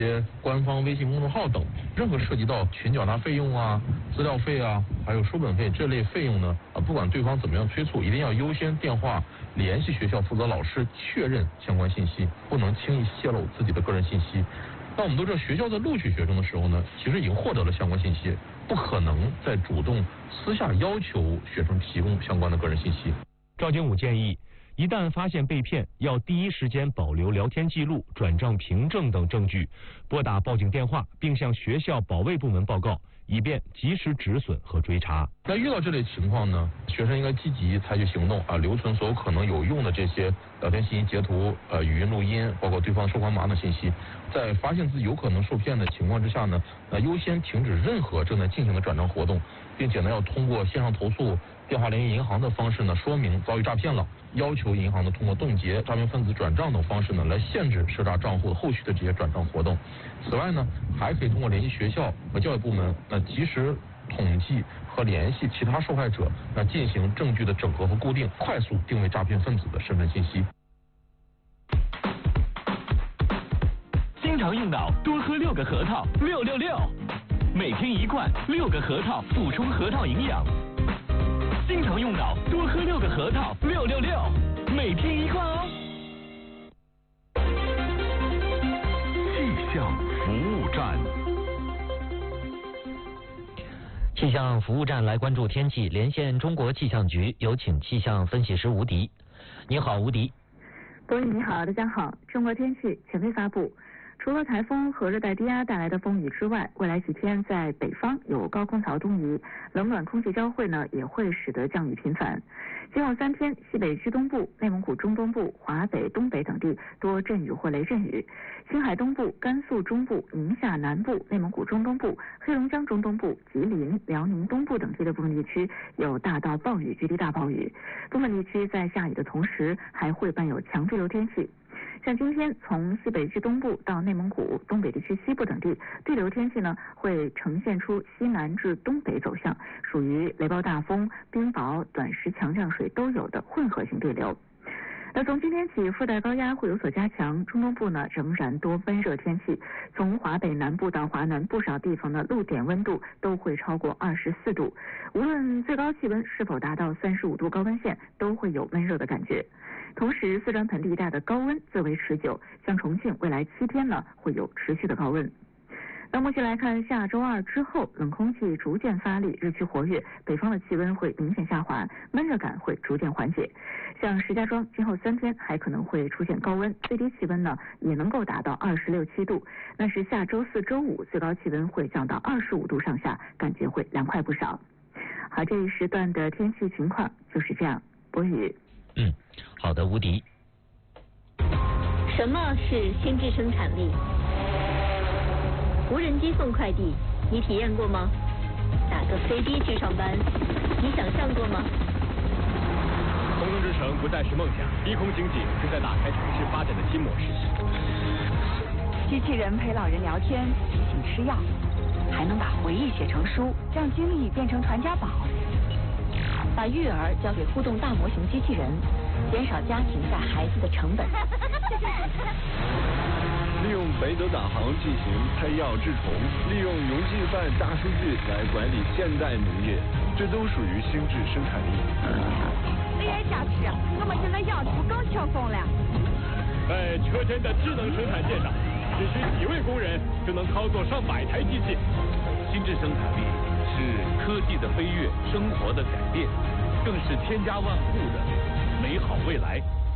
些官方微信公众号等，任何涉及到群缴纳费用啊、资料费啊，还有书本费这类费用呢，不管对方怎么样催促，一定要优先电话联系学校负责老师确认相关信息，不能轻易泄露自己的个人信息。那我们都知道，学校在录取学生的时候呢，其实已经获得了相关信息，不可能再主动私下要求学生提供相关的个人信息。 赵经武建议，一旦发现被骗，要第一时间保留聊天记录、转账凭证等证据，拨打报警电话，并向学校保卫部门报告，以便及时止损和追查。 那遇到这类情况呢，学生应该积极采取行动留存所有可能有用的这些聊天信息截图、语音录音，包括对方收款码等信息。在发现自己有可能受骗的情况之下呢，优先停止任何正在进行的转账活动，并且呢，要通过线上投诉、电话联系银行的方式呢，说明遭遇诈骗了，要求银行呢通过冻结、诈骗分子转账等方式呢，来限制涉诈账户后续的这些转账活动。此外呢，还可以通过联系学校和教育部门，及时统计和联系其他受害者，进行证据的整合和固定，快速定位诈骗分子的身份信息。 经常用脑，多喝6个核桃，666，每天1罐，6个核桃，补充核桃营养。经常用脑，多喝6个核桃，666，每天1罐哦。 气象服务站。 气象服务站来关注天气，连线中国气象局，有请气象分析师吴迪。你好，吴迪。 各位你好，大家好。中国天气权威发布。除了台风和热带低压带来的风雨之外，未来几天在北方有高空槽东移，冷暖空气交汇呢，也会使得降雨频繁。今后3天，西北区东部、内蒙古中东部、华北、东北等地多阵雨或雷阵雨；青海东部、甘肃中部、宁夏南部、内蒙古中东部、黑龙江中东部、吉林、辽宁东部等地的部分地区有大到暴雨局地大暴雨，部分地区在下雨的同时还会伴有强对流天气。像今天从西北区东部到内蒙古、东北地区西部等地，对流天气呢会呈现出西南至东北走向，属于雷暴大风、冰雹、短时强降水都有的混合性对流。那从今天起，副带高压会有所加强，中东部呢仍然多温热天气。从华北南部到华南，不少地方的露点温度都会超过24度，无论最高气温是否达到35度高温线，都会有温热的感觉。同时，四川盆地一带的高温最为持久，像重庆未来7天呢会有持续的高温。那目前来看，下周2之后，冷空气逐渐发力，日趋活跃，北方的气温会明显下滑，闷热感会逐渐缓解。像石家庄今后3天还可能会出现高温，最低气温呢也能够达到26、7度。但是下周4、周5最高气温会降到25度上下，感觉会凉快不少。好，这一时段的天气情况就是这样。博宇。 好的，吴迪。 什么是心智生产力？无人机送快递，你体验过吗？打个飞的去上班，你想象过吗？ 空中之城不再是梦想，低空经济正在打开城市发展的新模式。 机器人陪老人聊天，提醒吃药，还能把回忆写成书，让经历变成传家宝。 把育儿交给互动大模型机器人，减少家庭带孩子的成本。 利用北斗导航进行配药治虫，利用农技办大数据来管理现代农业，这都属于心智生产力。 这也下去，我们现在要出更轻松了。 在车间的智能生产线上，只需几位工人就能操作上百台机器。 心智生产力是科技的飞跃，生活的改变，更是千家万户的美好未来。